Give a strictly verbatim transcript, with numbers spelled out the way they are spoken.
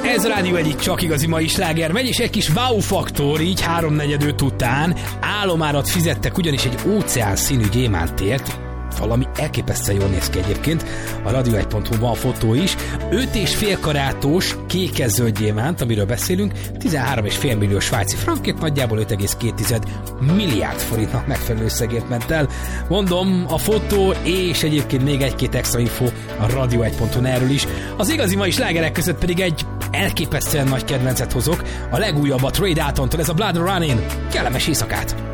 Ez a Rádió egyik csak igazi mai sláger megy, és egy kis wow faktor, így háromnegyed öt után álomárat fizettek ugyanis egy óceán színű gyémántért. Valami elképesztően jól néz ki egyébként. A radio egy pont hu van a fotó is. öt és fél karátos kékezöld gyémánt, amiről beszélünk, tizenhárom és fél millió svájci frankért, nagyjából öt egész két milliárd forintnak megfelelő összegért ment el. Mondom, a fotó és egyébként még egy-két extra info a radio egy pont hu erről is. Az igazi mai slágerek között pedig egy elképesztően nagy kedvencet hozok. A legújabbat Ray Daltontól, ez a Blood Running. Kellemes éjszakát!